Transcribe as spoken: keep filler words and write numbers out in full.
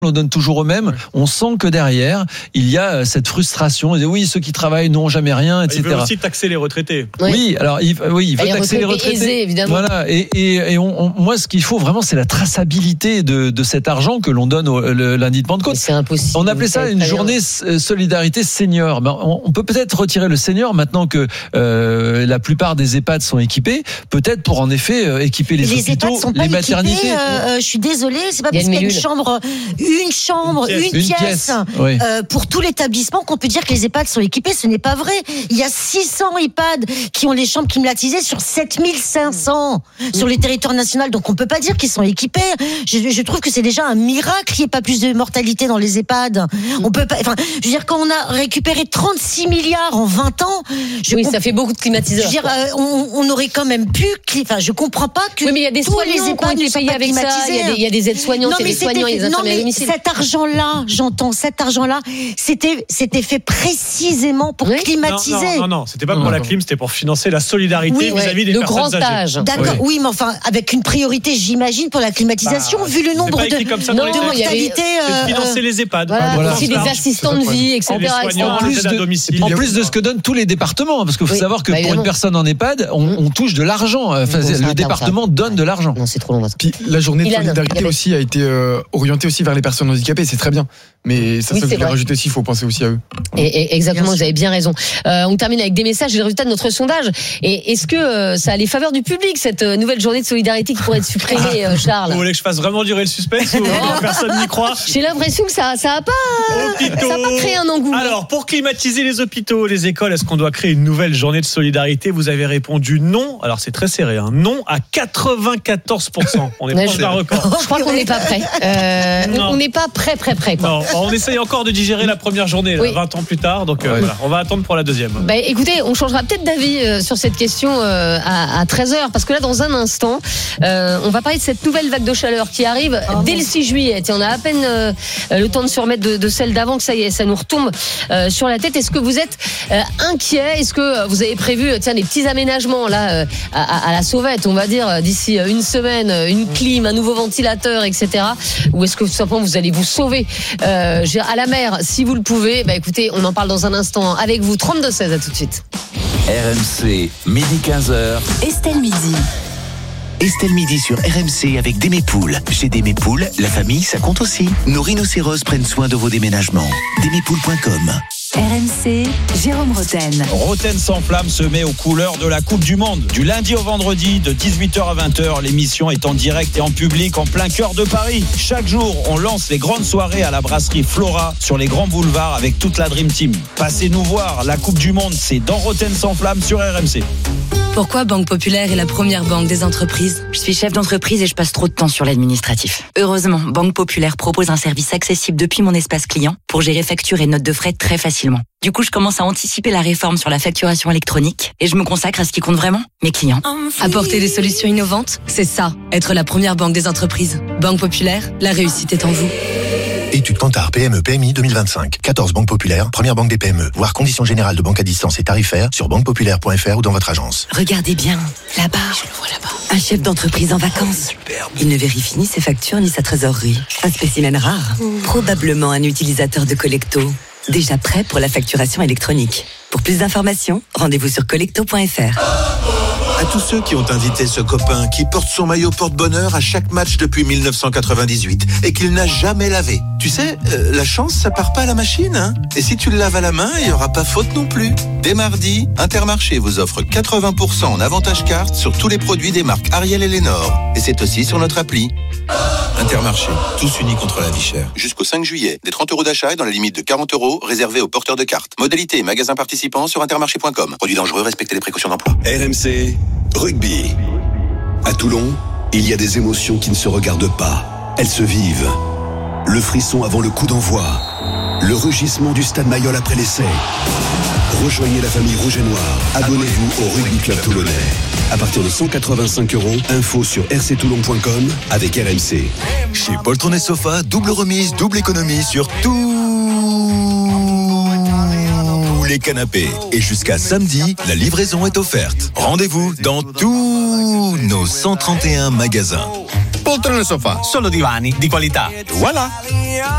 on donne toujours au même. On sent que derrière, il y a cette frustration. Et oui, ceux qui travaillent n'ont jamais rien, et cetera. Il veut aussi taxer les retraités. Oui, oui alors il, oui, il veut les taxer les retraités. Aisés, évidemment. Voilà. Et, et, et on, on, moi, ce qu'il faut vraiment, c'est la traçabilité de, de cet argent que l'on donne au le, lundi de Pentecôte. Mais c'est impossible. On appelait ça une journée bien. solidarité senior. Ben, on, on peut peut-être retirer le senior maintenant que euh, la plupart des EHPAD sont équipés. Peut-être pour en effet euh, équiper les, les hôpitaux, sont pas les maternités. Équipés, euh, je suis désolée, c'est pas parce qu'il y a une chambre, une chambre. Une pièce, une pièce oui. euh, pour tout l'établissement qu'on peut dire que les EHPAD sont équipés. Ce n'est pas vrai. Il y a six cents EHPAD qui ont les chambres climatisées sur sept mille cinq cents mmh. sur les territoires nationaux. Donc on peut pas dire qu'ils sont équipés. Je, je trouve que c'est déjà un miracle qu'il n'y ait pas plus de mortalité dans les EHPAD. Mmh. On peut pas. Enfin, je veux dire, quand on a récupéré trente-six milliards en vingt ans, je oui, comp... ça fait beaucoup de climatiseurs. Je veux dire, euh, on, on aurait quand même pu. Enfin, je comprends pas que oui, mais il y a des tous les EHPAD ne sont pas avec ça. Il y a des, il y a des aides-soignantes, il y a des soignants, il y a des infirmiers à domicile. Cet argent-là, j'entends. Cet argent-là, c'était, c'était fait précisément pour oui. climatiser. Non, non, non, non, c'était pas pour non, la clim, c'était pour financer la solidarité oui, vis-à-vis ouais. des le personnes grand âge. âgées. D'accord, oui. oui, mais enfin, avec une priorité, j'imagine, pour la climatisation, bah, vu le nombre de, de non, mortalité. Euh, c'est financer les EHPAD. Voilà, voilà. Aussi des assistants de vie, et cetera. En plus de, en plus de ce que donnent tous les départements, parce qu'il faut oui. savoir que bah, pour une personne en EHPAD, on, on touche de l'argent. Enfin, le département donne de l'argent. Non, c'est trop long. Puis la journée de solidarité aussi a été orientée aussi vers les personnes handicapées, c'est très bien. Mais ça, oui, ça je voulais rajouter aussi, il faut penser aussi à eux. Et, et exactement, vous avez bien raison. Euh, on termine avec des messages et les résultats de notre sondage. Et est-ce que euh, ça a les faveurs du public, cette euh, nouvelle journée de solidarité qui pourrait être supprimée, euh, Charles? Vous voulez que je fasse vraiment durer le suspense ou personne n'y croit? J'ai l'impression que ça, ça a pas, hôpitaux. ça a pas créé un engouement. Alors, pour climatiser les hôpitaux, les écoles, est-ce qu'on doit créer une nouvelle journée de solidarité? Vous avez répondu non. Alors, c'est très serré, hein. Non à quatre-vingt-quatorze pour cent. On est proche d'un record. Je crois qu'on n'est pas prêt. Euh, on n'est pas prêt, prêt, prêt, quoi. Non, on essaye encore de digérer la première journée, là, oui. vingt ans plus tard. Donc, euh, ouais. voilà, on va attendre pour la deuxième. Bah, écoutez, on changera peut-être d'avis euh, sur cette question euh, à, à treize heures, parce que là, dans un instant, euh, on va parler de cette nouvelle vague de chaleur qui arrive oh, dès le six juillet. Et on a à peine euh, le temps de se remettre de, de celle d'avant, que ça y est, ça nous retombe euh, sur la tête. Est-ce que vous êtes euh, inquiet? Est-ce que vous avez prévu tiens, des petits aménagements là euh, à, à la sauvette, on va dire, d'ici une semaine, une clim, un nouveau ventilateur, et cetera. Ou est-ce que tout simplement vous allez vous sauver euh, à la mer si vous le pouvez? Bah écoutez, on en parle dans un instant avec vous. Trente-deux seize, à tout de suite. R M C, midi quinze heures. Estelle Midi. Estelle Midi sur R M C avec Démépoules. Chez Démépoules, la famille, ça compte aussi. Nos rhinocéros prennent soin de vos déménagements. Démépoules point com. R M C, Jérôme Roten. Roten sans flamme se met aux couleurs de la Coupe du Monde. Du lundi au vendredi, de dix-huit heures à vingt heures, l'émission est en direct et en public en plein cœur de Paris. Chaque jour, on lance les grandes soirées à la brasserie Flora sur les grands boulevards avec toute la Dream Team. Passez nous voir, la Coupe du Monde, c'est dans Roten sans flamme sur R M C. Pourquoi Banque Populaire est la première banque des entreprises? Je suis chef d'entreprise et je passe trop de temps sur l'administratif. Heureusement, Banque Populaire propose un service accessible depuis mon espace client pour gérer factures et notes de frais très facilement. Du coup, je commence à anticiper la réforme sur la facturation électronique et je me consacre à ce qui compte vraiment, mes clients. Apporter des solutions innovantes, c'est ça, être la première banque des entreprises. Banque Populaire, la réussite est en vous. Étude Kantar P M E P M I deux mille vingt-cinq. quatorze banques populaires, première banque des P M E. Voir conditions générales de banque à distance et tarifaires sur banque populaire point f r ou dans votre agence. Regardez bien, là-bas. Je le vois là-bas. Un chef d'entreprise en vacances. Superbe. Il ne vérifie ni ses factures ni sa trésorerie. Un spécimen rare. Mmh. Probablement un utilisateur de Collecto. Déjà prêt pour la facturation électronique. Pour plus d'informations, rendez-vous sur collecto point f r. À tous ceux qui ont invité ce copain qui porte son maillot porte-bonheur à chaque match depuis mille neuf cent quatre-vingt-dix-huit et qu'il n'a jamais lavé. Tu sais, euh, la chance, ça part pas à la machine, hein. Et si tu le laves à la main, il n'y aura pas faute non plus. Dès mardi, Intermarché vous offre quatre-vingts pour cent en avantage carte sur tous les produits des marques Ariel et Lénore. Et c'est aussi sur notre appli. Intermarché, tous unis contre la vie chère. Jusqu'au cinq juillet, des trente euros d'achat et dans la limite de quarante euros réservés aux porteurs de cartes. Modalité et magasins participants sur intermarché point com. Produits dangereux, respectez les précautions d'emploi. R M C, rugby. À Toulon, il y a des émotions qui ne se regardent pas. Elles se vivent. Le frisson avant le coup d'envoi. Le rugissement du stade Mayol après l'essai. Rejoignez la famille rouge et noire. Abonnez-vous au Rugby Club Toulonnais. À partir de cent quatre-vingt-cinq euros, info sur r c toulon point com avec R M C. Chez Poltron et Sofa, double remise, double économie sur tous les canapés. Et jusqu'à samedi, la livraison est offerte. Rendez-vous dans tous nos cent trente et un magasins. poltrone sofà. Solo divani di qualità. Voilà.